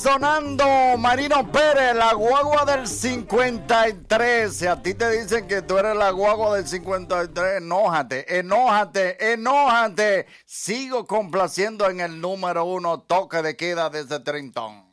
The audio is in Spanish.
sonando Marino Pérez, la guagua del 53. Si a ti te dicen que tú eres la guagua del 53, enójate. Sigo complaciendo en el número 1, toque de queda desde Trintón.